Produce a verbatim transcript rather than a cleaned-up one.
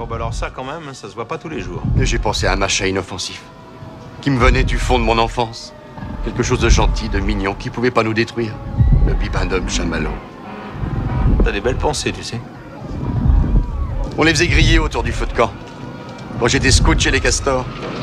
bah alors ça, quand même, ça se voit pas tous les jours. Et j'ai pensé à un machin inoffensif, qui me venait du fond de mon enfance. Quelque chose de gentil, de mignon, qui pouvait pas nous détruire. Le bibendum chamallow. T'as des belles pensées, tu sais. On les faisait griller autour du feu de camp. Quand j'étais scout chez les castors.